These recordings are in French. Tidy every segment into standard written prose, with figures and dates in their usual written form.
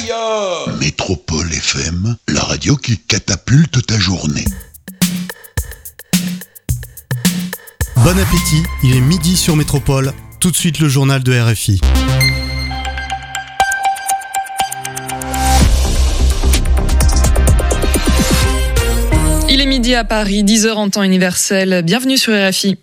ailleurs. Métropole FM, la radio qui catapulte ta journée. Bon appétit, il est midi sur Métropole. Tout de suite le journal de RFI. Il est midi à Paris, 10h en temps universel. Bienvenue sur RFI.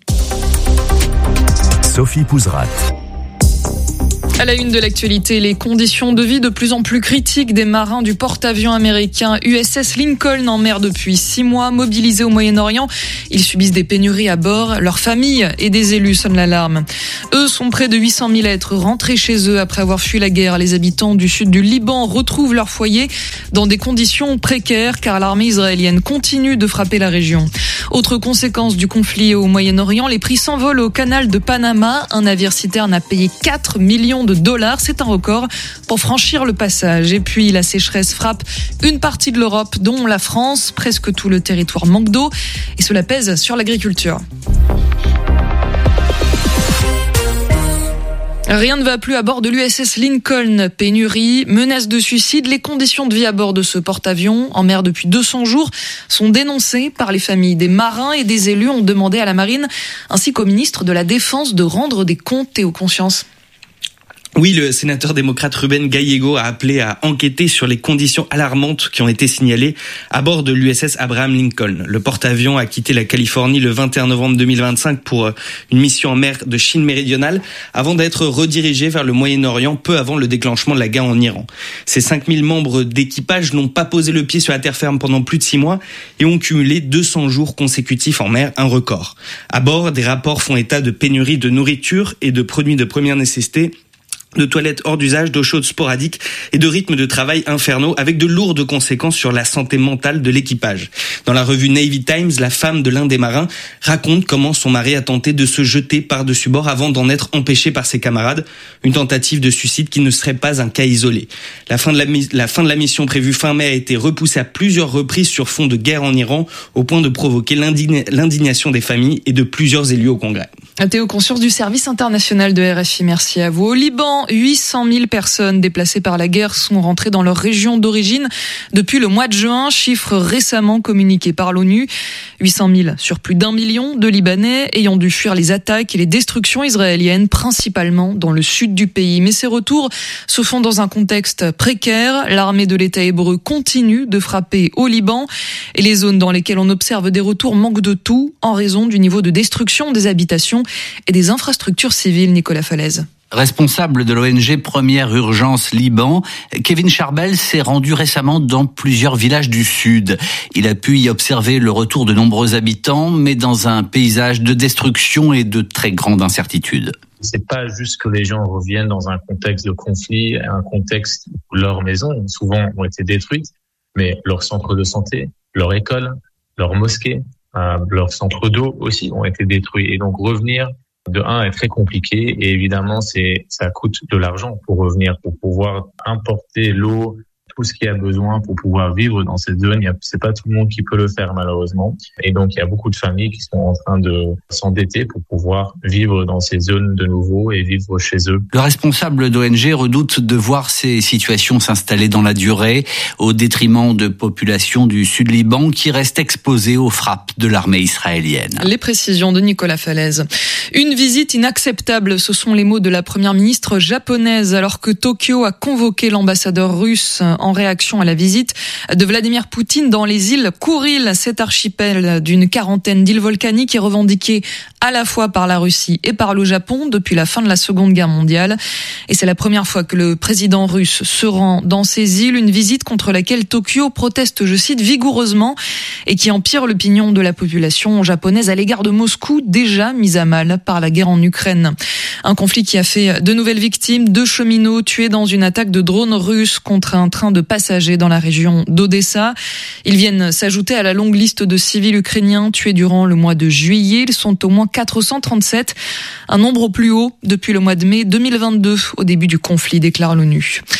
Sophie Pouzrat. À la une de l'actualité, les conditions de vie de plus en plus critiques des marins du porte-avions américain USS Lincoln en mer depuis 6 mois, mobilisés au Moyen-Orient. Ils subissent des pénuries à bord. Leurs familles et des élus sonnent l'alarme. Eux sont près de 800 000 à être rentrés chez eux après avoir fui la guerre. Les habitants du sud du Liban retrouvent leur foyer dans des conditions précaires car l'armée israélienne continue de frapper la région. Autre conséquence du conflit au Moyen-Orient, les prix s'envolent au canal de Panama. Un navire citerne a payé 4 millions de dollars, c'est un record pour franchir le passage. Et puis la sécheresse frappe une partie de l'Europe, dont la France. Presque tout le territoire manque d'eau et cela pèse sur l'agriculture. Rien ne va plus à bord de l'USS Lincoln. Pénurie, menace de suicide, les conditions de vie à bord de ce porte-avions, en mer depuis 200 jours, sont dénoncées par les familles. Des marins et des élus ont demandé à la marine, ainsi qu'au ministre de la Défense, de rendre des comptes et aux consciences. Oui, le sénateur démocrate Rubén Gallego a appelé à enquêter sur les conditions alarmantes qui ont été signalées à bord de l'USS Abraham Lincoln. Le porte-avions a quitté la Californie le 21 novembre 2025 pour une mission en mer de Chine méridionale avant d'être redirigé vers le Moyen-Orient peu avant le déclenchement de la guerre en Iran. Ces 5000 membres d'équipage n'ont pas posé le pied sur la terre ferme pendant plus de 6 mois et ont cumulé 200 jours consécutifs en mer, un record. À bord, des rapports font état de pénurie de nourriture et de produits de première nécessité, de toilettes hors d'usage, d'eau chaude sporadique et de rythmes de travail infernaux avec de lourdes conséquences sur la santé mentale de l'équipage. Dans la revue Navy Times, la femme de l'un des marins raconte comment son mari a tenté de se jeter par-dessus bord avant d'en être empêché par ses camarades. Une tentative de suicide qui ne serait pas un cas isolé. La fin de la mission prévue fin mai a été repoussée à plusieurs reprises sur fond de guerre en Iran, au point de provoquer l'indignation des familles et de plusieurs élus au Congrès. Théo Conscience du service international de RFI, merci à vous. Au Liban, 800 000 personnes déplacées par la guerre sont rentrées dans leur région d'origine depuis le mois de juin, chiffre récemment communiqué par l'ONU. 800 000 sur plus d'1 million de Libanais ayant dû fuir les attaques et les destructions israéliennes, principalement dans le sud du pays. Mais ces retours se font dans un contexte précaire. L'armée de l'État hébreu continue de frapper au Liban et les zones dans lesquelles on observe des retours manquent de tout en raison du niveau de destruction des habitations et des infrastructures civiles. Nicolas Falaise. Responsable de l'ONG Première Urgence Liban, Kevin Charbel s'est rendu récemment dans plusieurs villages du Sud. Il a pu y observer le retour de nombreux habitants, mais dans un paysage de destruction et de très grande incertitude. C'est pas juste que les gens reviennent dans un contexte de conflit, un contexte où leurs maisons, souvent, ont été détruites, mais leur centre de santé, leur école, leur mosquée, leur centre d'eau aussi ont été détruits. Et donc revenir de un est très compliqué et évidemment ça coûte de l'argent pour revenir, pour pouvoir importer l'eau, tout ce qu'il y a besoin pour pouvoir vivre dans cette zone. C'est pas tout le monde qui peut le faire malheureusement. Et donc il y a beaucoup de familles qui sont en train de s'endetter pour pouvoir vivre dans ces zones de nouveau et vivre chez eux. Le responsable d'ONG redoute de voir ces situations s'installer dans la durée au détriment de populations du Sud Liban qui restent exposées aux frappes de l'armée israélienne. Les précisions de Nicolas Falaise. Une visite inacceptable, ce sont les mots de la première ministre japonaise alors que Tokyo a convoqué l'ambassadeur russe en réaction à la visite de Vladimir Poutine dans les îles Kouril, cet archipel d'une quarantaine d'îles volcaniques est revendiqué à la fois par la Russie et par le Japon depuis la fin de la Seconde Guerre mondiale. Et c'est la première fois que le président russe se rend dans ces îles, une visite contre laquelle Tokyo proteste, je cite, vigoureusement et qui empire l'opinion de la population japonaise à l'égard de Moscou, déjà mise à mal par la guerre en Ukraine. Un conflit qui a fait de nouvelles victimes, 2 cheminots tués dans une attaque de drones russes contre un train de passagers dans la région d'Odessa. Ils viennent s'ajouter à la longue liste de civils ukrainiens tués durant le mois de juillet. Ils sont au moins 437, un nombre au plus haut depuis le mois de mai 2022, au début du conflit, déclare l'ONU.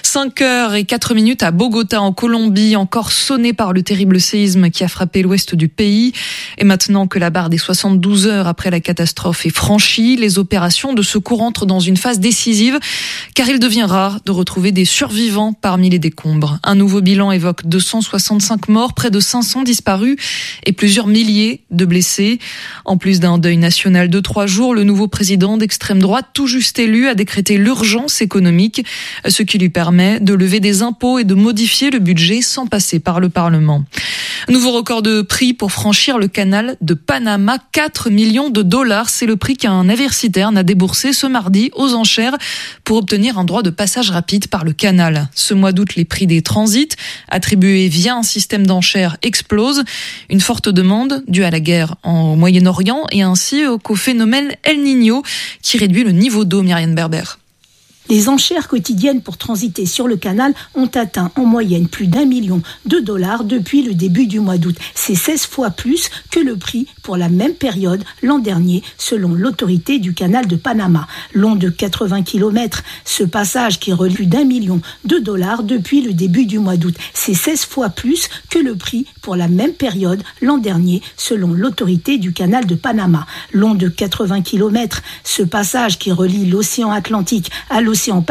5h04 à Bogota en Colombie, encore sonné par le terrible séisme qui a frappé l'ouest du pays. Et maintenant que la barre des 72 heures après la catastrophe est franchie, les opérations de secours entrent dans une phase décisive car il devient rare de retrouver des survivants parmi les décombres. Un nouveau bilan évoque 265 morts, près de 500 disparus et plusieurs milliers de blessés. En plus d'un deuil national de 3 jours, le nouveau président d'extrême droite, tout juste élu, a décrété l'urgence économique, ce qui lui permet de lever des impôts et de modifier le budget sans passer par le Parlement. Nouveau record de prix pour franchir le canal de Panama, 4 millions de dollars. C'est le prix qu'un navire citerne a déboursé ce mardi aux enchères pour obtenir un droit de passage rapide par le canal. Ce mois d'août, les prix des transits attribués via un système d'enchères explosent. Une forte demande due à la guerre au Moyen-Orient et ainsi qu'au phénomène El Niño qui réduit le niveau d'eau. Myriam Berber. Les enchères quotidiennes pour transiter sur le canal ont atteint en moyenne plus d'1 million de dollars depuis le début du mois d'août. C'est 16 fois plus que le prix pour la même période l'an dernier, selon l'autorité du canal de Panama. Long de 80 km, ce passage qui relie plus d'1 million de dollars depuis le début du mois d'août. C'est 16 fois plus que le prix pour la même période l'an dernier, selon l'autorité du canal de Panama. Long de 80 km, ce passage qui relie l'océan Atlantique à l'océan